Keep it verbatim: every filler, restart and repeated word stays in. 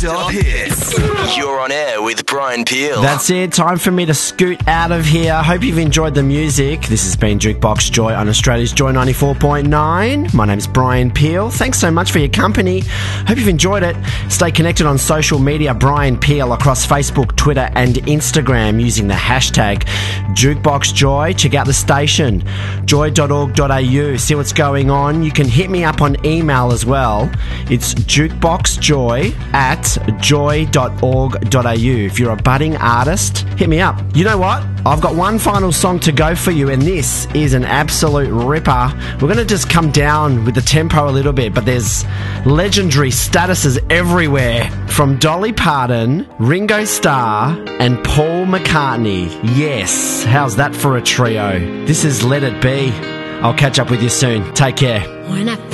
Top hits. You're on air with Brian Peel. That's it. Time for me to scoot out of here. Hope you've enjoyed the music. This has been Jukebox Joy on Australia's Joy ninety-four point nine. My name's Brian Peel. Thanks so much for your company. Hope you've enjoyed it. Stay connected on social media, Brian Peel, across Facebook, Twitter and Instagram using the hashtag Jukebox Joy. Check out the station, joy dot org dot a u. See what's going on. You can hit me up on email as well. It's jukeboxjoy at joy dot org dot a u. If you're a budding artist, hit me up. You know what? I've got one final song to go for you, and this is an absolute ripper. We're going to just come down with the tempo a little bit, but there's legendary statuses everywhere from Dolly Parton, Ringo Starr, and Paul McCartney. Yes, how's that for a trio? This is Let It Be. I'll catch up with you soon. Take care. When I